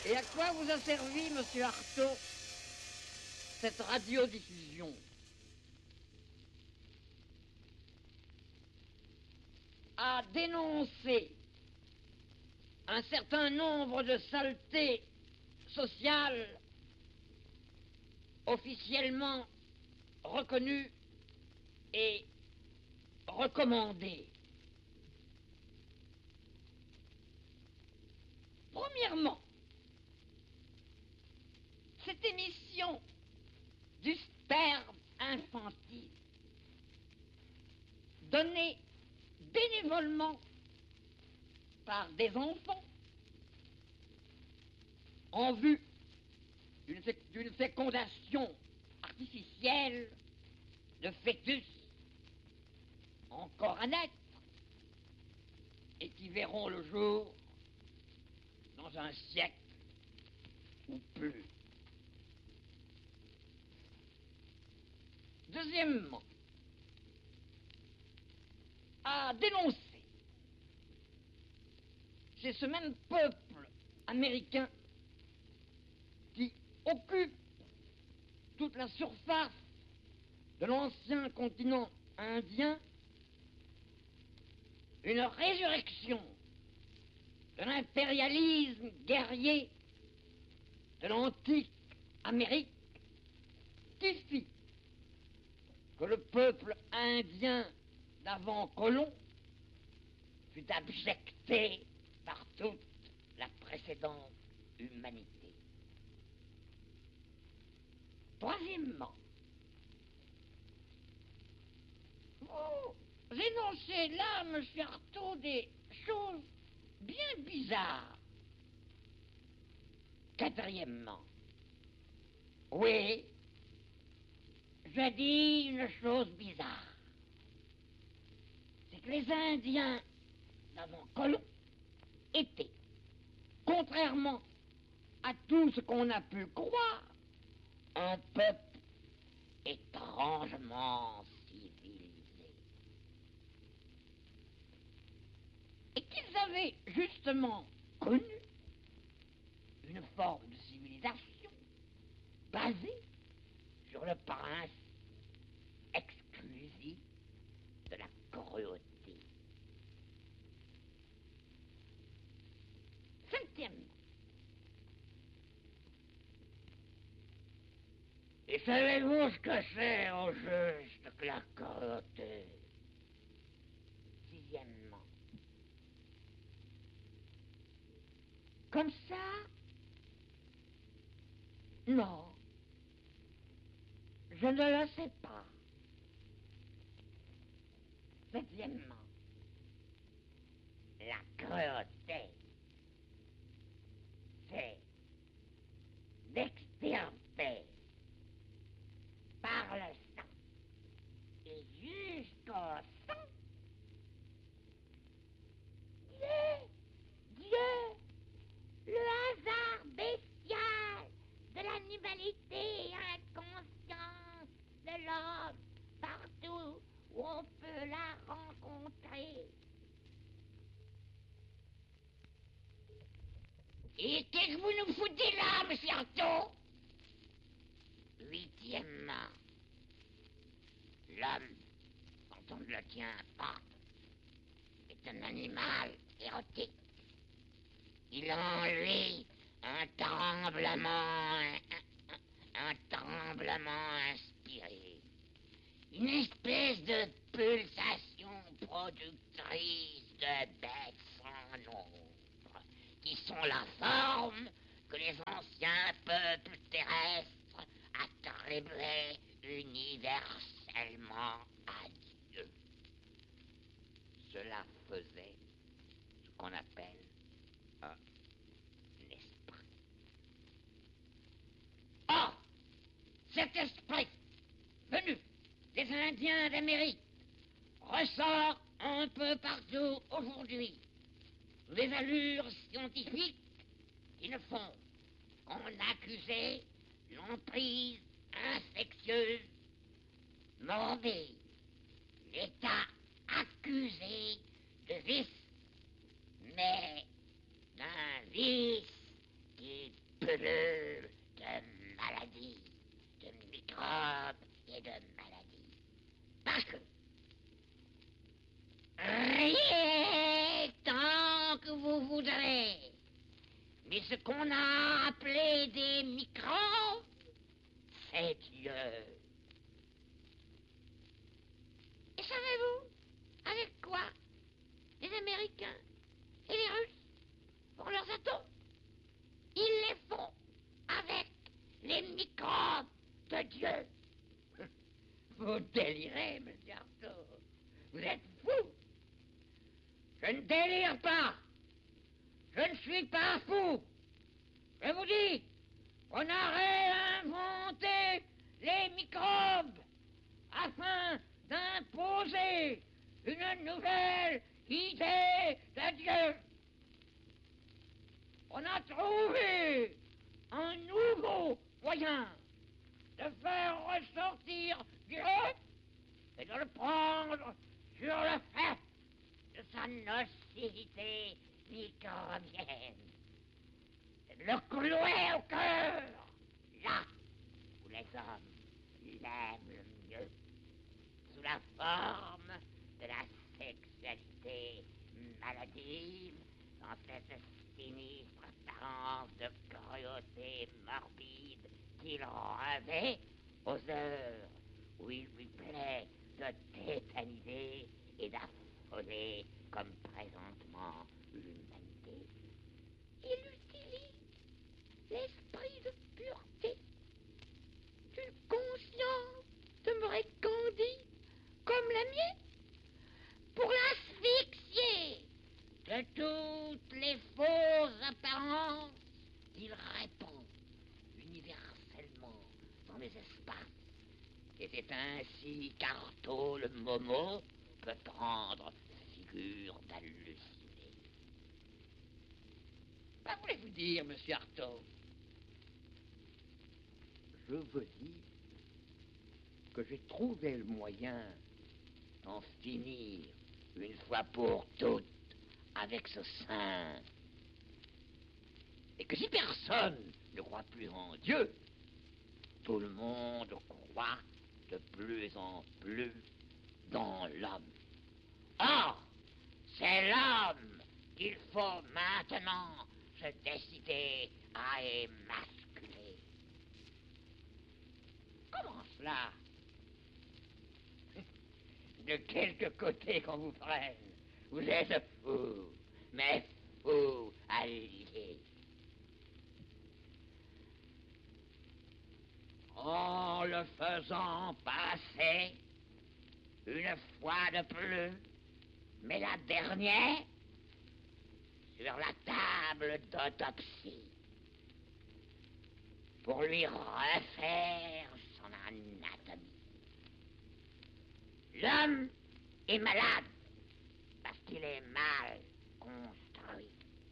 Et à quoi vous a servi, monsieur Artaud, cette radiodiffusion? À dénoncer un certain nombre de saletés sociales officiellement reconnues et recommandées. Premièrement, cette émission du sperme infantile, donnée bénévolement par des enfants en vue d'une fécondation artificielle de fœtus encore à naître et qui verront le jour dans un siècle ou plus. Deuxièmement, à dénoncer chez ce même peuple américain qui occupe toute la surface de l'ancien continent indien une résurrection de l'impérialisme guerrier de l'antique Amérique qui fit que le peuple indien d'avant Colomb fut abjecté par toute la précédente humanité. Troisièmement, vous énoncez là, monsieur Artaud, des choses bien bizarres. Quatrièmement, oui, je dis une chose bizarre. C'est que les Indiens d'avant Colomb étaient, contrairement à tout ce qu'on a pu croire, un peuple étrangement civilisé. Et qu'ils avaient justement connu une forme de civilisation basée sur le principe exclusif de la cruauté. Cinquièmement, et savez-vous ce que c'est au juste que la cruauté? Sixièmement, comme ça? Non, je ne le sais pas. Septièmement, la cruauté, c'est d'extirper par le sang et jusqu'au sang Dieu, le hasard bestial de l'animalité inconsciente de l'homme partout où on peut la rencontrer. Et qu'est-ce que vous nous foutez là, monsieur Artaud? Huitièmement, l'homme, quand on ne le tient pas, est un animal érotique. Il a en lui un tremblement inspiré. Une espèce de pulsation productrice de bêtes sans nombre, qui sont la forme que les anciens peuples terrestres attribuaient universellement à Dieu. Cela faisait ce qu'on appelle un esprit. Or, cet esprit venu des Indiens d'Amérique ressort un peu partout aujourd'hui sous des allures scientifiques qui ne font qu'en accuser l'emprise infectieuse morbide, l'état accusé de vice, mais d'un vice qui de maladies, de microbes et de maladies. Parce que rien tant que vous voudrez, mais ce qu'on a appelé des microbes, c'est Dieu. Et savez-vous avec quoi les Américains et les Russes font leurs atomes? Ils les font avec les microbes de Dieu. Vous délirez, monsieur Artaud. Vous êtes fou. Je ne délire pas. Je ne suis pas fou. Je vous dis qu'on a réinventé les microbes afin d'imposer une nouvelle idée de Dieu. On a trouvé un nouveau moyen de faire ressortir Dieu et de le prendre sur le fait de sa nocivité microbienne. Et de le clouer au cœur, là où les hommes l'aiment le mieux, sous la forme de la sexualité maladive, dans cette sinistre apparence de cruauté morbide qu'il revêt aux heures où il lui plaît de tétaniser et d'affoler comme présentement l'humanité. Il utilise l'esprit de pureté d'une conscience demeurée candide comme la mienne pour l'asphyxier de toutes les fausses apparences qu'il répand universellement dans les espaces. Et c'est ainsi qu'Artaud le Momo peut prendre figure d'halluciné. Que voulez-vous dire, monsieur Artaud? Je veux dire que j'ai trouvé le moyen d'en finir une fois pour toutes avec ce saint. Et que si personne ne croit plus en Dieu, tout le monde croit de plus en plus dans l'homme. Or, c'est l'homme qu'il faut maintenant se décider à émasculer. Comment cela? De quelque côté qu'on vous prenne, vous êtes fou, mais fou allié. En le faisant passer une fois de plus, mais la dernière, sur la table d'autopsie, pour lui refaire son anatomie. L'homme est malade parce qu'il est mal construit.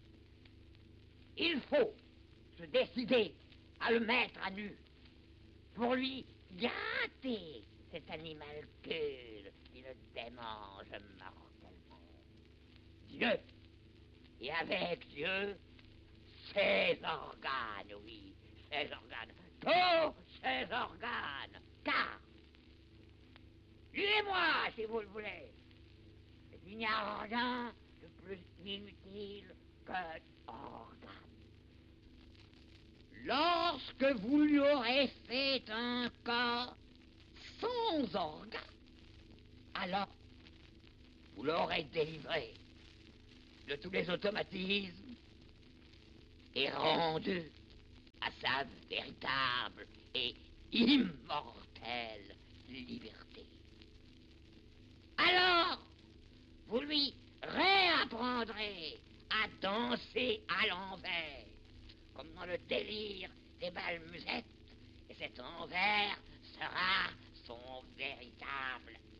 Il faut se décider à le mettre à nu pour lui gratter cet animalcule qui le démange mortellement. Dieu, et avec Dieu, ses organes, oui, ses organes, tous ses organes, car, suivez-moi si vous le voulez, il n'y a rien de plus inutile qu'un organe. Lorsque vous lui aurez fait un corps sans organes, alors vous l'aurez délivré de tous les automatismes et rendu à sa véritable et immortelle liberté. Alors, vous lui réapprendrez à danser à l'envers, comme dans le délire des bals musettes, et cet envers sera son véritable